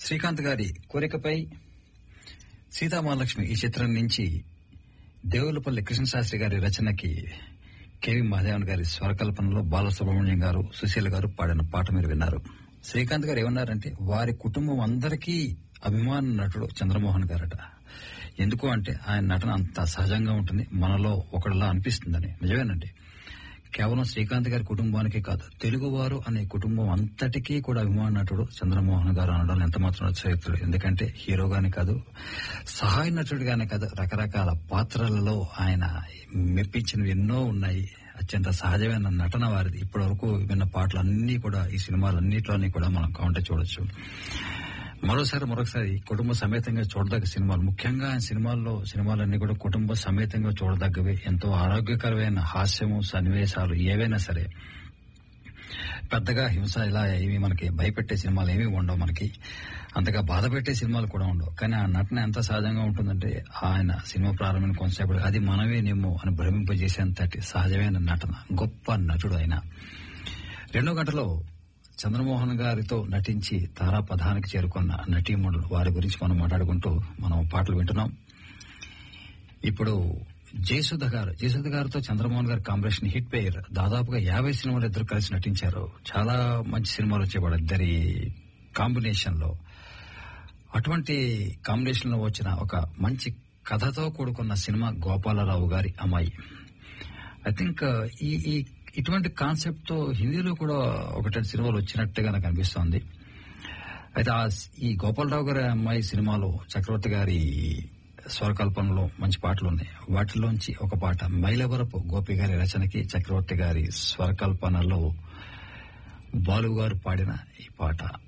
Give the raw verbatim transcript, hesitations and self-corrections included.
శ్రీకాంత్ గారి కోరికపై సీతామహాలక్ష్మి ఈ చిత్రం నుంచి దేవులపల్లి కృష్ణశాస్త్రి గారి రచనకి కెవి మహాదేవన్ గారి స్వరకల్పనలో బాలసుబ్రహ్మణ్యం గారు సుశీల గారు పాడిన పాట మీరు విన్నారు. శ్రీకాంత్ గారు ఏమన్నారంటే వారి కుటుంబం అందరికీ అభిమాన నటుడు చంద్రమోహన్ గారట. ఎందుకు అంటే ఆయన నటన అంత సహజంగా ఉంటుంది, మనలో ఒకటిలా అనిపిస్తుందని. నిజమేనండి. కేవలం శ్రీకాంత్ గారి కుటుంబానికి కాదు, తెలుగువారు అనే కుటుంబం అంతటికీ కూడా అభిమాన నటుడు చంద్రమోహన్ గారు అనడం ఎంత మాత్రం అతిశయోక్తుడు. ఎందుకంటే హీరోగానే కాదు, సహాయ నటుడిగానే కాదు, రకరకాల పాత్రలలో ఆయన మెప్పించినవి ఎన్నో ఉన్నాయి. అత్యంత సహజమైన నటన వారిది. ఇప్పటి వరకు విన్న పాటలు అన్ని కూడా ఈ సినిమాలన్నింటిలోని కూడా మనం కౌంటర్ చూడొచ్చు. మరోసారి మరొకసారి కుటుంబ సమేతంగా చూడదగ్గ సినిమాలు, ముఖ్యంగా ఆయన సినిమాల్లో సినిమాలన్నీ కూడా కుటుంబ సమేతంగా చూడదగ్గవి. ఎంతో ఆరోగ్యకరమైన హాస్యము సన్నివేశాలు ఏవైనా సరే, పెద్దగా హింస ఇలా ఏమి మనకి భయపెట్టే సినిమాలు ఏమీ ఉండవు, మనకి అంతగా బాధ పెట్టే సినిమాలు కూడా ఉండవు. కానీ ఆ నటన ఎంత సహజంగా ఉంటుందంటే ఆయన సినిమా ప్రారంభం కొంతసేపు అది మనమేనేమో అని భ్రమింపజేసేంతటి సహజమైన నటన, గొప్ప నటుడు ఆయన. రెండో గంటలో చంద్రమోహన్ గారితో నటించి తారాపథానికి చేరుకున్న నటీమణులు, వారి గురించి మనం మాట్లాడుకుంటూ మనం పాటలు వింటున్నాం. ఇప్పుడు జయసుధ గారు జయసుధ గారితో చంద్రమోహన్ గారి కాంబినేషన్ హిట్ పేర్. దాదాపుగా యాభై సినిమాలు ఇద్దరు కలిసి నటించారు. చాలా మంచి సినిమాలు వచ్చేవాడు ఇద్దరి కాంబినేషన్ లో. అటువంటి కాంబినేషన్ లో వచ్చిన ఒక మంచి కథతో కూడుకున్న సినిమా గోపాలరావు గారి అమ్మాయి. ఐ థింక్ ఈ ఈ ఇటువంటి కాన్సెప్ట్ తో హిందీలో కూడా ఒకటి సినిమాలు వచ్చినట్టుగా నాకు అనిపిస్తోంది. అయితే ఈ గోపాలరావు గారి అమ్మాయి సినిమాలో చక్రవర్తి గారి స్వరకల్పనలో మంచి పాటలు ఉన్నాయి. వాటిలోంచి ఒక పాట మైలవరపు గోపి గారి రచనకి చక్రవర్తి గారి స్వరకల్పనలో బాలు గారు పాడిన ఈ పాట